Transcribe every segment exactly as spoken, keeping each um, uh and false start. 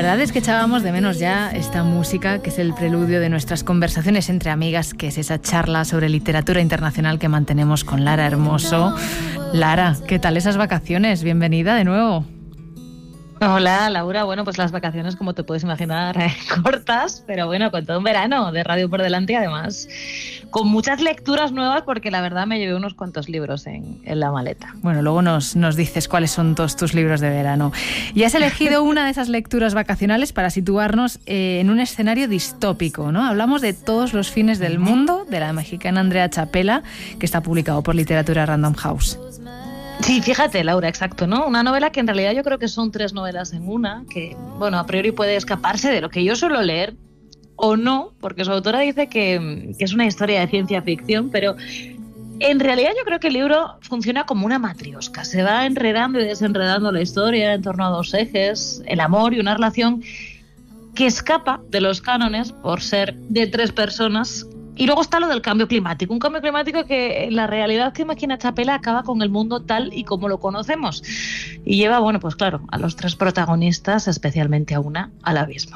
verdad es que echábamos de menos ya esta música, que es el preludio de nuestras conversaciones entre amigas, que es esa charla sobre literatura internacional que mantenemos con Lara Hermoso. Lara, ¿qué tal esas vacaciones? Bienvenida de nuevo. Hola, Laura. Bueno, pues las vacaciones, como te puedes imaginar, eh, cortas, pero bueno, con todo un verano de radio por delante y además con muchas lecturas nuevas, porque la verdad me llevé unos cuantos libros en, en la maleta. Bueno, luego nos, nos dices cuáles son todos tus libros de verano. Y has elegido una de esas lecturas vacacionales para situarnos eh, en un escenario distópico, ¿no? Hablamos de Todos los fines del mundo, de la mexicana Andrea Chapela, que está publicado por Literatura Random House. Sí, fíjate, Laura, exacto, ¿no? Una novela que en realidad yo creo que son tres novelas en una, que, bueno, a priori puede escaparse de lo que yo suelo leer, o no, porque su autora dice que, que es una historia de ciencia ficción, pero en realidad yo creo que el libro funciona como una matriosca. Se va enredando y desenredando la historia en torno a dos ejes, el amor y una relación que escapa de los cánones por ser de tres personas. Y luego está lo del cambio climático, un cambio climático que en la realidad que imagina Chapela acaba con el mundo tal y como lo conocemos. Y lleva, bueno, pues claro, a los tres protagonistas, especialmente a una, al abismo.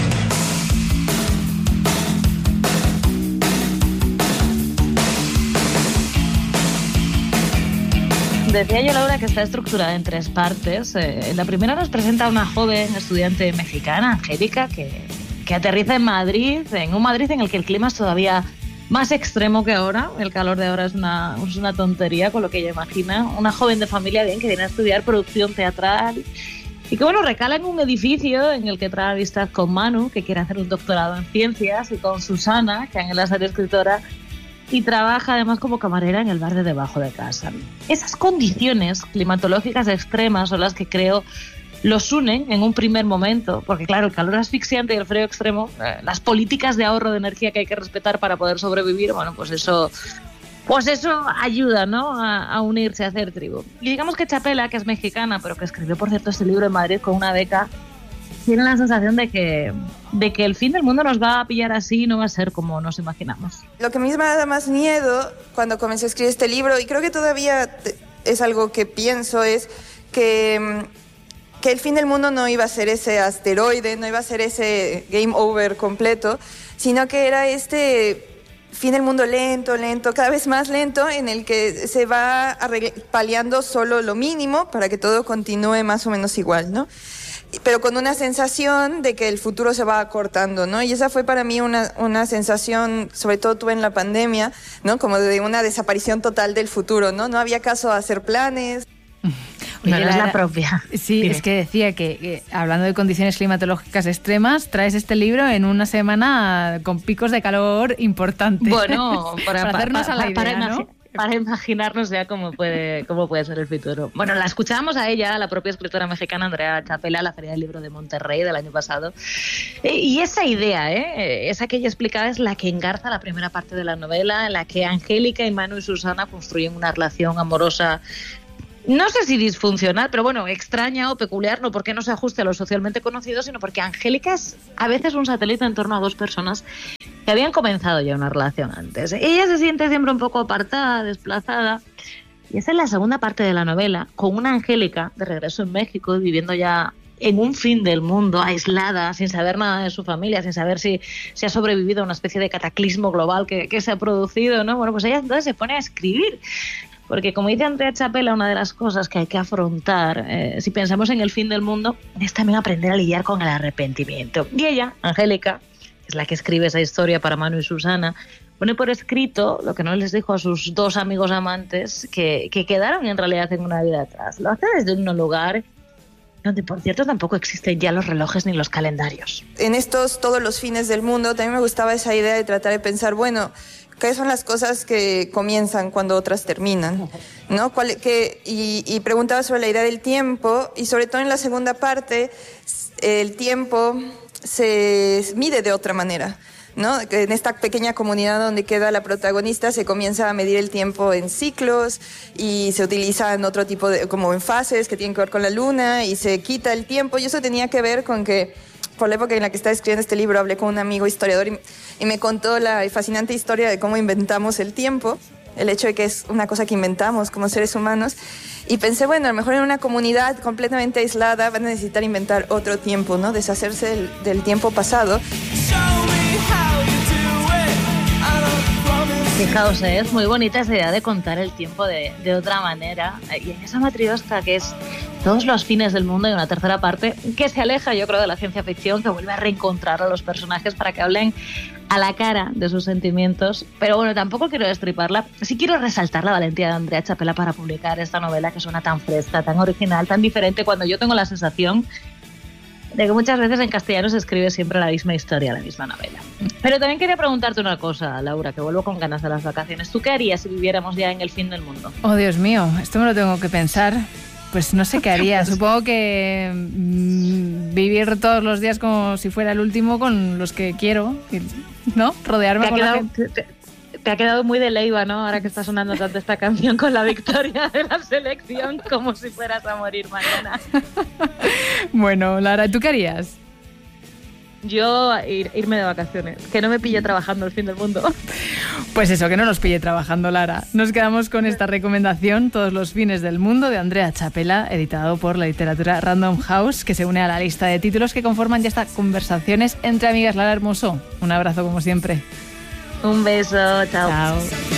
Decía yo, Laura, que está estructurada en tres partes. Eh, la primera nos presenta a una joven estudiante mexicana, Angélica, que... que aterriza en Madrid, en un Madrid en el que el clima es todavía más extremo que ahora. El calor de ahora es una, es una tontería con lo que ella imagina. Una joven de familia bien que viene a estudiar producción teatral y que, bueno, recala en un edificio en el que trae amistad con Manu, que quiere hacer un doctorado en ciencias, y con Susana, que anhela ser escritora y trabaja además como camarera en el bar de debajo de casa. Esas condiciones climatológicas extremas son las que creo los unen en un primer momento, porque claro, el calor asfixiante y el frío extremo, eh, las políticas de ahorro de energía que hay que respetar para poder sobrevivir, bueno, pues eso, pues eso ayuda, ¿no?, a, a unirse, a hacer tribu. Y digamos que Chapela, que es mexicana, pero que escribió, por cierto, este libro en Madrid con una beca, tiene la sensación de que, de que el fin del mundo nos va a pillar así y no va a ser como nos imaginamos. Lo que a mí me da más miedo cuando comencé a escribir este libro, y creo que todavía es algo que pienso, es que... que el fin del mundo no iba a ser ese asteroide, no iba a ser ese game over completo, sino que era este fin del mundo lento, lento, cada vez más lento, en el que se va paliando solo lo mínimo para que todo continúe más o menos igual, ¿no? Pero con una sensación de que el futuro se va acortando, ¿no? Y esa fue para mí una, una sensación, sobre todo tuve en la pandemia, ¿no? Como de una desaparición total del futuro, ¿no? No había caso a hacer planes. Oye, no, no es la propia. Sí, Dime. Es que decía que, que hablando de condiciones climatológicas extremas, traes este libro en una semana con picos de calor importantes. Bueno, para, para hacernos para, a la idea, para, ¿no? Para imaginarnos ya cómo puede, cómo puede ser el futuro. Bueno, la escuchábamos a ella, la propia escritora mexicana Andrea Chapela, a la Feria del Libro de Monterrey del año pasado. Y esa idea, ¿eh? esa que ella explicaba, es la que engarza la primera parte de la novela, en la que Angélica y Manu y Susana construyen una relación amorosa, no sé si disfuncional, pero bueno, extraña o peculiar, no porque no se ajuste a lo socialmente conocido, sino porque Angélica es a veces un satélite en torno a dos personas que habían comenzado ya una relación antes. Ella se siente siempre un poco apartada, desplazada, y esa es la segunda parte de la novela, con una Angélica de regreso en México, viviendo ya en un fin del mundo, aislada, sin saber nada de su familia, sin saber si, si ha sobrevivido a una especie de cataclismo global que, que se ha producido, ¿no? Bueno, pues ella entonces se pone a escribir. Porque, como dice Andrea Chapela, una de las cosas que hay que afrontar, eh, si pensamos en el fin del mundo, es también aprender a lidiar con el arrepentimiento. Y ella, Angélica, que es la que escribe esa historia para Manu y Susana, pone por escrito lo que no les dijo a sus dos amigos amantes, que, que quedaron en realidad en una vida atrás. Lo hace desde un lugar donde, por cierto, tampoco existen ya los relojes ni los calendarios. En estos todos los fines del mundo, también me gustaba esa idea de tratar de pensar, bueno, ¿qué son las cosas que comienzan cuando otras terminan? ¿No? ¿Cuál, qué, y, y preguntaba sobre la idea del tiempo, y sobre todo en la segunda parte, el tiempo se mide de otra manera, ¿no? En esta pequeña comunidad donde queda la protagonista se comienza a medir el tiempo en ciclos y se utilizan otro tipo de, como en fases que tienen que ver con la luna, y se quita el tiempo, y eso tenía que ver con que por la época en la que estaba escribiendo este libro hablé con un amigo historiador y, y me contó la fascinante historia de cómo inventamos el tiempo, el hecho de que es una cosa que inventamos como seres humanos, Y pensé, bueno, a lo mejor en una comunidad completamente aislada van a necesitar inventar otro tiempo, ¿no? Deshacerse del, del tiempo pasado. Fijaos, ¿eh? Es muy bonita esa idea de contar el tiempo de, de otra manera. Y en esa matriosca que es todos los fines del mundo y una tercera parte que se aleja, yo creo, de la ciencia ficción, que vuelve a reencontrar a los personajes para que hablen a la cara de sus sentimientos. Pero bueno, tampoco quiero destriparla. Sí quiero resaltar la valentía de Andrea Chapela para publicar esta novela que suena tan fresca, tan original, tan diferente, cuando yo tengo la sensación de que muchas veces en castellano se escribe siempre la misma historia, la misma novela. Pero también quería preguntarte una cosa, Laura, que vuelvo con ganas de las vacaciones. ¿Tú qué harías si viviéramos ya en el fin del mundo? Oh, Dios mío, esto me lo tengo que pensar. Pues no sé qué haría. Supongo que mmm, vivir todos los días como si fuera el último con los que quiero, ¿no? Rodearme con la gente. Te, te ha quedado muy de Leiva, ¿no? Ahora que está sonando tanto esta canción con la victoria de la selección, como si fueras a morir mañana. Bueno, Lara, ¿tú qué harías? Yo ir, irme de vacaciones, que no me pille trabajando el fin del mundo. Pues eso, que no nos pille trabajando, Lara. Nos quedamos con esta recomendación, Todos los fines del mundo, de Andrea Chapela, editado por la literatura Random House, que se une a la lista de títulos que conforman ya estas conversaciones entre amigas. Lara Hermoso, un abrazo como siempre. Un beso, chao. Chao.